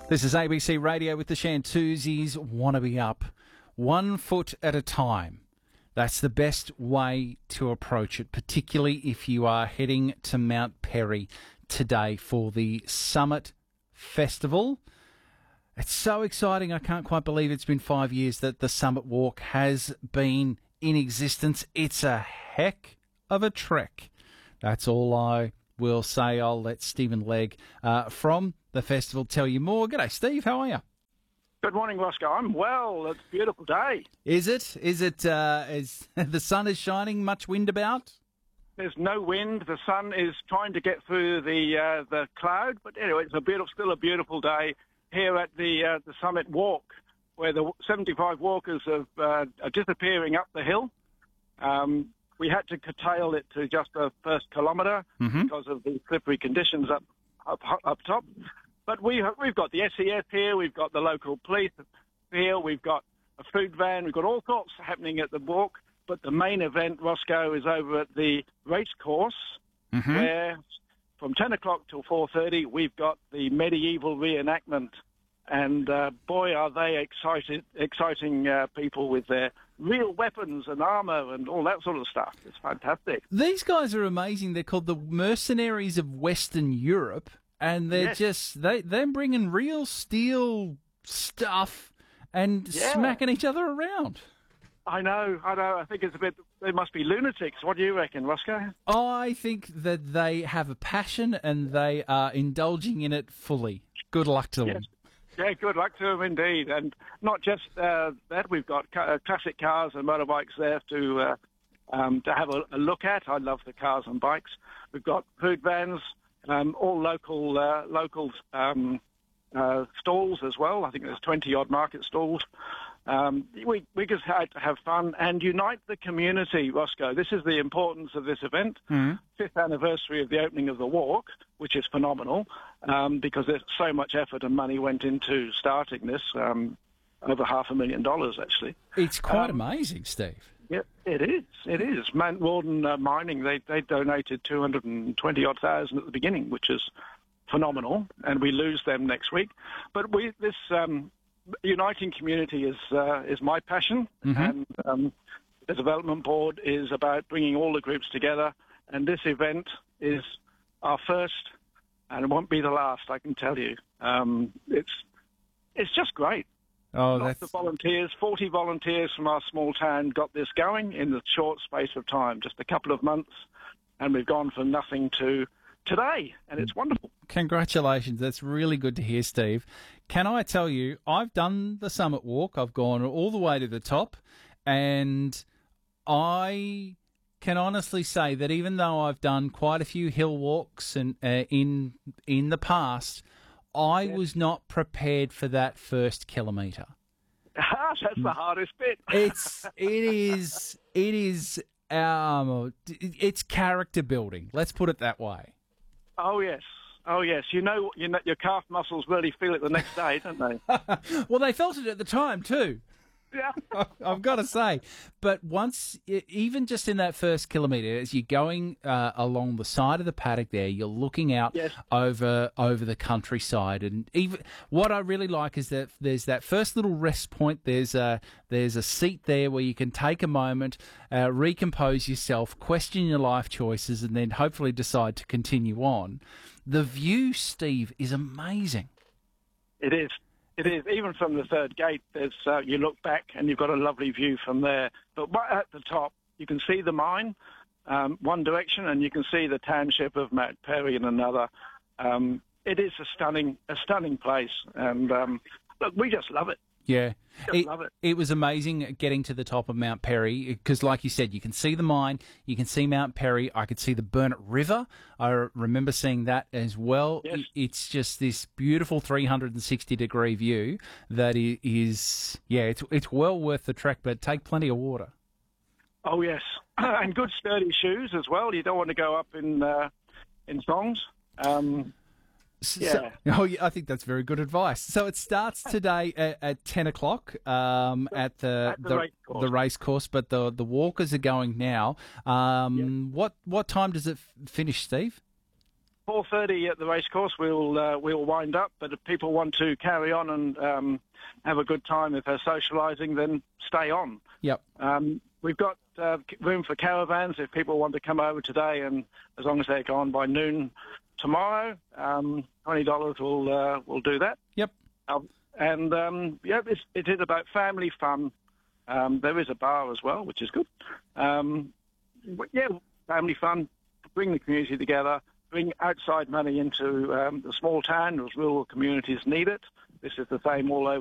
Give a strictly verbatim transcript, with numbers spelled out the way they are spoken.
This is A B C Radio with the Shantuzis. Wanna be up one foot at a time. That's the best way to approach it, particularly if you are heading to Mount Perry today for the Summit Festival. It's so exciting. I can't quite believe it's been five years that the Summit Walk has been in existence. It's a heck of a trek. That's all I will say. I'll let Stephen Legg uh, from the festival tell you more. G'day, Steve. How are you? Good morning, Roscoe. I'm well. It's a beautiful day. Is it? Is it? Uh, is the sun is shining? Much wind about? There's no wind. The sun is trying to get through the uh, the cloud, but anyway, it's a beautiful, still a beautiful day here at the uh, the Summit Walk, where the seventy-five walkers have, uh, are disappearing up the hill. Um, we had to curtail it to just the first kilometre mm-hmm. because of the slippery conditions up up up top. But we have, we've got the S E F here, we've got the local police here, we've got a food van, we've got all sorts happening at the walk. But the main event, Roscoe, is over at the race course, mm-hmm. where from ten o'clock till four thirty, we've got the medieval reenactment. And uh, boy, are they excited, exciting uh, people with their real weapons and armour and all that sort of stuff. It's fantastic. These guys are amazing. They're called the Mercenaries of Western Europe. And they're Yes. just, they, they're bringing real steel stuff and Yeah. smacking each other around. I know, I know. I think it's a bit, they must be lunatics. What do you reckon, Roscoe? I think that they have a passion and they are indulging in it fully. Good luck to them. Yes. Yeah, good luck to them indeed. And not just uh, that, we've got ca- uh, classic cars and motorbikes there to uh, um, to have a, a look at. I love the cars and bikes. We've got food vans, um, all local uh, local um, uh, stalls as well. I think there's twenty odd market stalls. Um, we we just had to have fun and unite the community, Roscoe. This is the importance of this event. Mm-hmm. Fifth anniversary of the opening of the walk, which is phenomenal, um, because there's so much effort and money went into starting this, um, over half a million dollars actually. It's quite Um, amazing, Steve. Yeah, it is. It is. Mount Warden uh, Mining, they they donated two hundred twenty odd thousand at the beginning, which is phenomenal, and we lose them next week. But we this um, uniting community is uh, is my passion, Mm-hmm. and um, the development board is about bringing all the groups together. And this event is our first, and it won't be the last. I can tell you. Um, it's it's just great. Oh, Lots that's of volunteers, forty volunteers from our small town got this going in the short space of time, just a couple of months, and we've gone from nothing to today, and it's wonderful. Congratulations. That's really good to hear, Steve. Can I tell you, I've done the Summit Walk. I've gone all the way to the top, and I can honestly say that even though I've done quite a few hill walks and uh, in in the past, I Yes. was not prepared for that first kilometre. That's the hardest bit. It's it is it is um it's character building. Let's put it that way. Oh yes, oh yes. You know, you know, your calf muscles really feel it the next day, don't they? Well, they felt it at the time too. Yeah. I've got to say, but once, e- even just in that first kilometre, as you're going uh, along the side of the paddock there, you're looking out Yes. over over the countryside, and even what I really like is that there's that first little rest point. There's a there's a seat there where you can take a moment, uh, recompose yourself, question your life choices, and then hopefully decide to continue on. The view, Steve, is amazing. It is. It is. Even from the third gate, there's uh, you look back and you've got a lovely view from there. But right at the top, you can see the mine, um, one direction, and you can see the township of Mount Perry in another. Um, it is a stunning, a stunning place, and um, look, we just love it. Yeah, Just it, love it. it was amazing getting to the top of Mount Perry because, like you said, you can see the mine, you can see Mount Perry. I could see the Burnett River. I remember seeing that as well. Yes. It- It's just this beautiful three hundred sixty degree view that i- is, yeah, it's it's well worth the trek, but take plenty of water. Oh yes, and good sturdy shoes as well. You don't want to go up in uh, in thongs. Um, S- Yeah. So, oh, yeah, I think that's very good advice. So it starts today at, at ten o'clock um, at the At the race course. the race course, but the the walkers are going now. Um, What what time does it f- finish, Steve? four thirty at the racecourse, we'll uh, we'll wind up. But if people want to carry on and um, have a good time, if they're socialising, then stay on. Yep. Um, we've got uh, room for caravans if people want to come over today, and as long as they're gone by noon tomorrow, um, twenty dollars will uh, will do that. Yep. Um, and um, yeah, it's, it is about family fun. Um, there is a bar as well, which is good. Um, yeah, family fun. Bring the community together. Bring outside money into um, the small town, as rural communities need it. This is the same all over